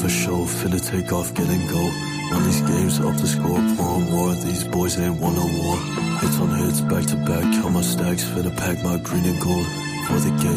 a show, finna take off, getting gold. Run these games up the score, pouring more. These boys ain't won no war. Hits on hits, back to back, count my stacks, finna pack my green and gold. For the game